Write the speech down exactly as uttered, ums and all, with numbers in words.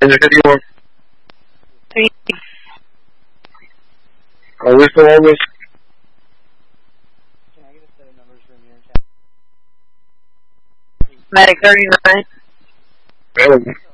Is it fifty-one? Three. Are we still on this? Can I get a set of numbers from your chat? Medic thirty-nine. Available.